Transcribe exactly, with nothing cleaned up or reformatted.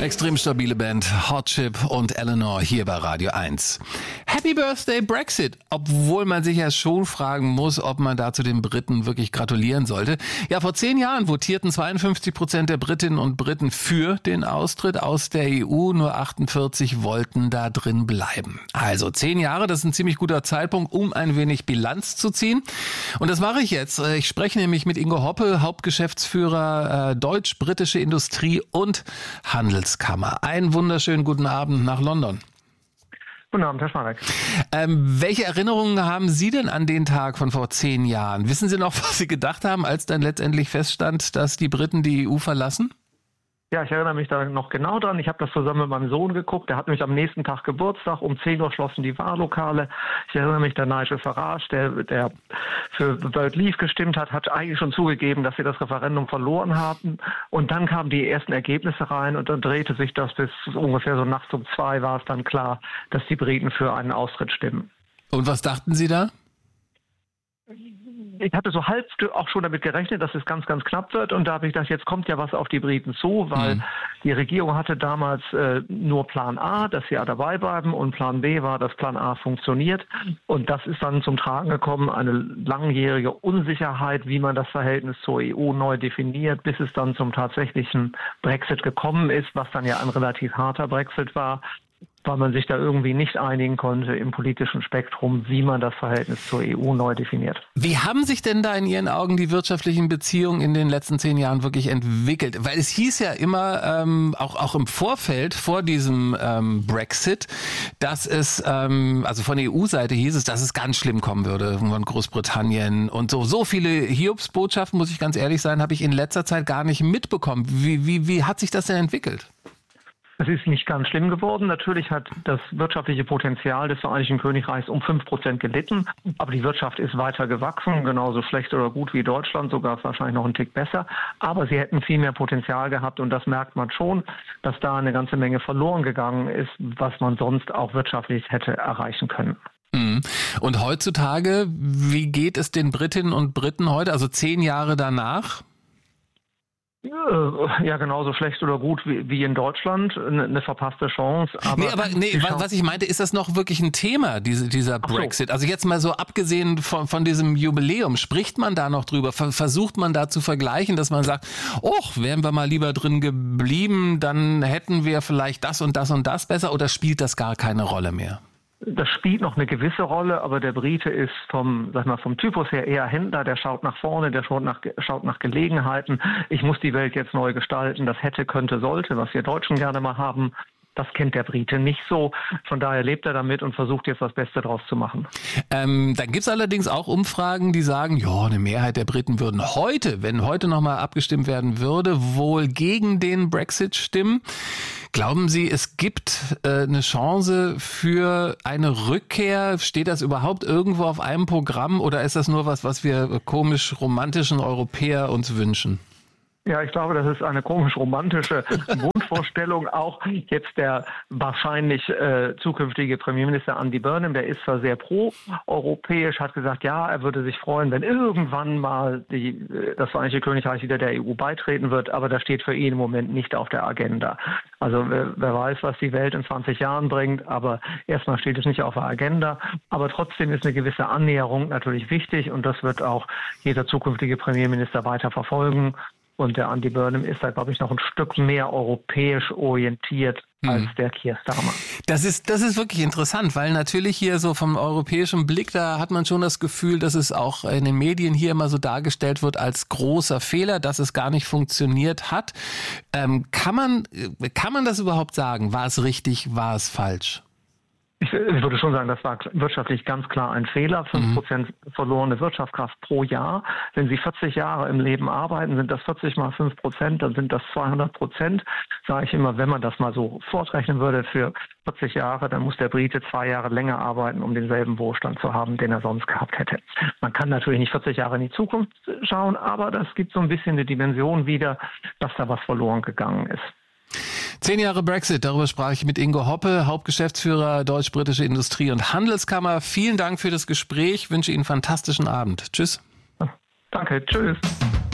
Extrem stabile Band Hot Chip und Eleanor hier bei Radio eins. Happy Birthday Brexit, obwohl man sich ja schon fragen muss, ob man da zu den Briten wirklich gratulieren sollte. Ja, vor zehn Jahren votierten zweiundfünfzig Prozent der Britinnen und Briten für den Austritt aus der E U, nur achtundvierzig wollten da drin bleiben. Also zehn Jahre, das ist ein ziemlich guter Zeitpunkt, um ein wenig Bilanz zu ziehen. Und das mache ich jetzt. Ich spreche nämlich mit Ingo Hoppe, Hauptgeschäftsführer äh, Deutsch-Britische Industrie und Handelskammer. Einen wunderschönen guten Abend nach London. Guten Abend, Herr Schmarek. Ähm, welche Erinnerungen haben Sie denn an den Tag von vor zehn Jahren? Wissen Sie noch, was Sie gedacht haben, als dann letztendlich feststand, dass die Briten die E U verlassen? Ja, ich erinnere mich da noch genau dran. Ich habe das zusammen mit meinem Sohn geguckt. Der hat nämlich am nächsten Tag Geburtstag. Um zehn Uhr schlossen die Wahllokale. Ich erinnere mich, der Nigel Farage, der, der für World Leave gestimmt hat, hat eigentlich schon zugegeben, dass sie das Referendum verloren haben. Und dann kamen die ersten Ergebnisse rein und dann drehte sich das bis ungefähr so nachts um zwei war es dann klar, dass die Briten für einen Austritt stimmen. Und was dachten Sie da? Ich hatte so halb auch schon damit gerechnet, dass es ganz, ganz knapp wird. Und da habe ich gedacht, jetzt kommt ja was auf die Briten zu, weil mhm. die Regierung hatte damals äh, nur Plan A, dass sie ja dabei bleiben. Und Plan B war, dass Plan A funktioniert. Und das ist dann zum Tragen gekommen, eine langjährige Unsicherheit, wie man das Verhältnis zur E U neu definiert, bis es dann zum tatsächlichen Brexit gekommen ist, was dann ja ein relativ harter Brexit war, weil man sich da irgendwie nicht einigen konnte im politischen Spektrum, wie man das Verhältnis zur E U neu definiert. Wie haben sich denn da in Ihren Augen die wirtschaftlichen Beziehungen in den letzten zehn Jahren wirklich entwickelt? Weil es hieß ja immer, ähm, auch, auch im Vorfeld, vor diesem ähm, Brexit, dass es, ähm, also von der E U-Seite hieß es, dass es ganz schlimm kommen würde von Großbritannien und so. So viele Hiobsbotschaften, muss ich ganz ehrlich sein, habe ich in letzter Zeit gar nicht mitbekommen. Wie, wie, wie hat sich das denn entwickelt? Es ist nicht ganz schlimm geworden. Natürlich hat das wirtschaftliche Potenzial des Vereinigten Königreichs um fünf Prozent gelitten. Aber die Wirtschaft ist weiter gewachsen, genauso schlecht oder gut wie Deutschland, sogar wahrscheinlich noch einen Tick besser. Aber sie hätten viel mehr Potenzial gehabt und das merkt man schon, dass da eine ganze Menge verloren gegangen ist, was man sonst auch wirtschaftlich hätte erreichen können. Und heutzutage, wie geht es den Britinnen und Briten heute, also zehn Jahre danach? Ja, genauso schlecht oder gut wie, wie in Deutschland. Eine, eine verpasste Chance. Aber nee, aber nee, was ich meinte, ist das noch wirklich ein Thema, diese, dieser Brexit? So. Also jetzt mal so abgesehen von, von diesem Jubiläum, spricht man da noch drüber? Versucht man da zu vergleichen, dass man sagt, oh, wären wir mal lieber drin geblieben, dann hätten wir vielleicht das und das und das besser, oder spielt das gar keine Rolle mehr? Das spielt noch eine gewisse Rolle, aber der Brite ist vom, sag mal, vom Typus her eher Händler, der schaut nach vorne, der schaut nach, schaut nach Gelegenheiten. Ich muss die Welt jetzt neu gestalten, das hätte, könnte, sollte, was wir Deutschen gerne mal haben. Das kennt der Brite nicht so. Von daher lebt er damit und versucht jetzt das Beste draus zu machen. Ähm, dann gibt's allerdings auch Umfragen, die sagen, ja, eine Mehrheit der Briten würden heute, wenn heute nochmal abgestimmt werden würde, wohl gegen den Brexit stimmen. Glauben Sie, es gibt äh, eine Chance für eine Rückkehr? Steht das überhaupt irgendwo auf einem Programm oder ist das nur was, was wir komisch romantischen Europäer uns wünschen? Ja, ich glaube, das ist eine komisch romantische Wunschvorstellung. Auch jetzt der wahrscheinlich äh, zukünftige Premierminister Andy Burnham, der ist zwar sehr pro-europäisch, hat gesagt, ja, er würde sich freuen, wenn irgendwann mal die, das Vereinigte Königreich wieder der E U beitreten wird, aber das steht für ihn im Moment nicht auf der Agenda. Also wer, wer weiß, was die Welt in zwanzig Jahren bringt, aber erstmal steht es nicht auf der Agenda. Aber trotzdem ist eine gewisse Annäherung natürlich wichtig und das wird auch jeder zukünftige Premierminister weiter verfolgen. Und der Andy Burnham ist da, glaube ich, noch ein Stück mehr europäisch orientiert als der Keir Starmer. Das ist, das ist wirklich interessant, weil natürlich hier so vom europäischen Blick, da hat man schon das Gefühl, dass es auch in den Medien hier immer so dargestellt wird als großer Fehler, dass es gar nicht funktioniert hat. Ähm, kann man, kann man das überhaupt sagen? War es richtig, war es falsch? Ich würde schon sagen, das war wirtschaftlich ganz klar ein Fehler. fünf Prozent verlorene Wirtschaftskraft pro Jahr. Wenn Sie vierzig Jahre im Leben arbeiten, sind das vierzig mal fünf Prozent, dann sind das zweihundert Prozent. Sage ich immer, wenn man das mal so fortrechnen würde für vierzig Jahre, dann muss der Brite zwei Jahre länger arbeiten, um denselben Wohlstand zu haben, den er sonst gehabt hätte. Man kann natürlich nicht vierzig Jahre in die Zukunft schauen, aber das gibt so ein bisschen eine Dimension wieder, dass da was verloren gegangen ist. Zehn Jahre Brexit, darüber sprach ich mit Ingo Hoppe, Hauptgeschäftsführer Deutsch-Britische Industrie- und Handelskammer. Vielen Dank für das Gespräch, ich wünsche Ihnen einen fantastischen Abend. Tschüss. Danke, tschüss.